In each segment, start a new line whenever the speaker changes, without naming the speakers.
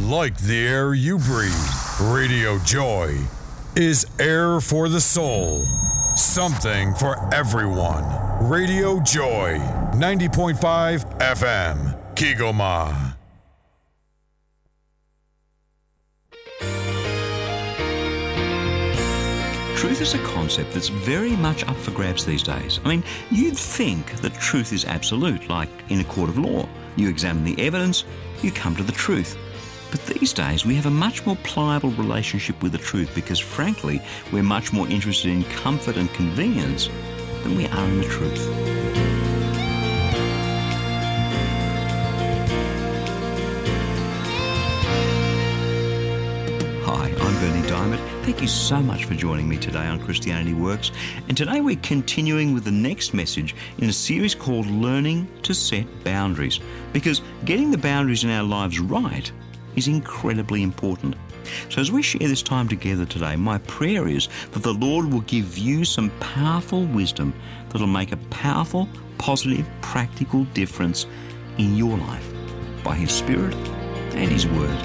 Like the air you breathe, Radio Joy is air for the soul. Something for everyone. Radio Joy, 90.5 FM, Kigoma.
Truth is a concept that's very much up for grabs these days. I mean, you'd think that truth is absolute, like in a court of law. You examine the evidence, you come to the truth. But these days, we have a much more pliable relationship with the truth because, frankly, we're much more interested in comfort and convenience than we are in the truth. Hi, I'm Bernie Diamond. Thank you so much for joining me today on Christianity Works. And today we're continuing with the next message in a series called Learning to Set Boundaries. Because getting the boundaries in our lives right is incredibly important. So as we share this time together today, my prayer is that the Lord will give you some powerful wisdom that will make a powerful, positive, practical difference in your life by His Spirit and His Word.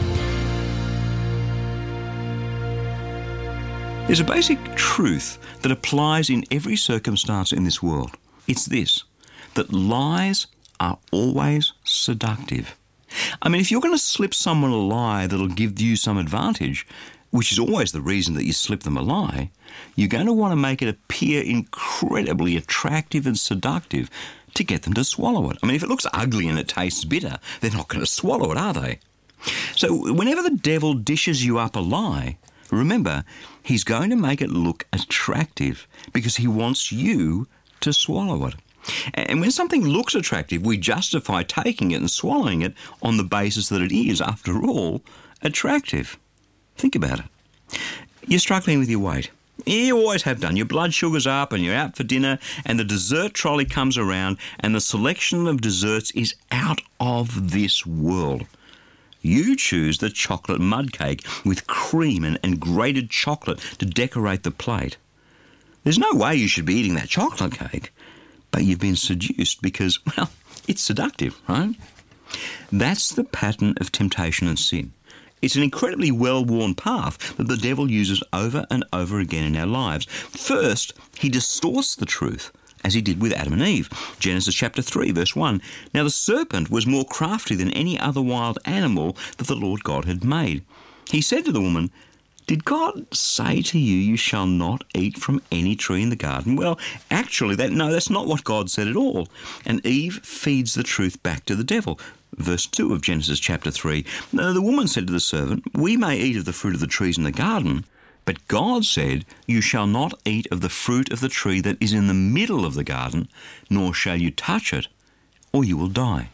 There's a basic truth that applies in every circumstance in this world. It's this, that lies are always seductive. I mean, if you're going to slip someone a lie that'll give you some advantage, which is always the reason that you slip them a lie, you're going to want to make it appear incredibly attractive and seductive to get them to swallow it. I mean, if it looks ugly and it tastes bitter, they're not going to swallow it, are they? So whenever the devil dishes you up a lie, remember, he's going to make it look attractive because he wants you to swallow it. And when something looks attractive, we justify taking it and swallowing it on the basis that it is, after all, attractive. Think about it. You're struggling with your weight. You always have done. Your blood sugar's up and you're out for dinner and the dessert trolley comes around and the selection of desserts is out of this world. You choose the chocolate mud cake with cream and grated chocolate to decorate the plate. There's no way you should be eating that chocolate cake, but you've been seduced because, well, it's seductive, right? That's the pattern of temptation and sin. It's an incredibly well-worn path that the devil uses over and over again in our lives. First, he distorts the truth, as he did with Adam and Eve. Genesis chapter 3, verse 1. Now the serpent was more crafty than any other wild animal that the Lord God had made. He said to the woman, "Did God say to you, you shall not eat from any tree in the garden?" Well, actually, that's not what God said at all. And Eve feeds the truth back to the devil. Verse 2 of Genesis chapter 3. Now, the woman said to the serpent, "We may eat of the fruit of the trees in the garden, but God said, you shall not eat of the fruit of the tree that is in the middle of the garden, nor shall you touch it, or you will die."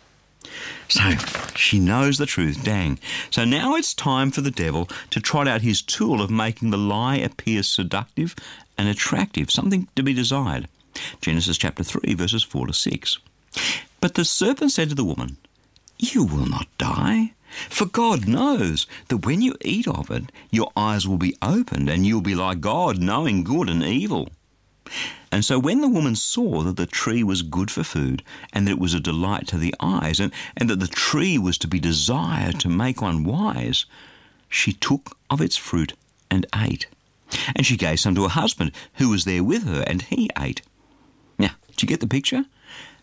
So she knows the truth, dang. So now it's time for the devil to trot out his tool of making the lie appear seductive and attractive, something to be desired. Genesis chapter 3, verses 4 to 6. But the serpent said to the woman, "You will not die. For God knows that when you eat of it, your eyes will be opened and you'll be like God, knowing good and evil." And so when the woman saw that the tree was good for food and that it was a delight to the eyes and that the tree was to be desired to make one wise, she took of its fruit and ate. And she gave some to her husband who was there with her, and he ate. Now, do you get the picture?